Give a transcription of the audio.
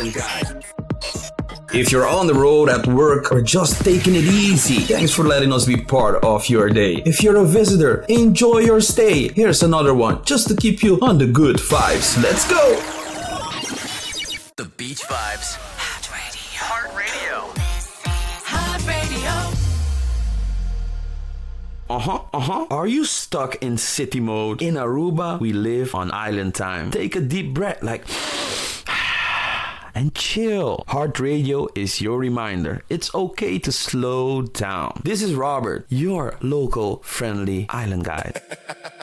Island Guide. If you're on the road, at work, or just taking it easy, thanks for letting us be part of your day. If you're a visitor, enjoy your stay. Here's another one, just to keep you on the good vibes. Let's go! The Beach Vibes. Hot Radio. Heart Radio. Hot Radio. Are you stuck in city mode? In Aruba, we live on island time. Take a deep breath, and chill. Heart Radio is your reminder. It's okay to slow down. This is Robert, your local friendly island guide.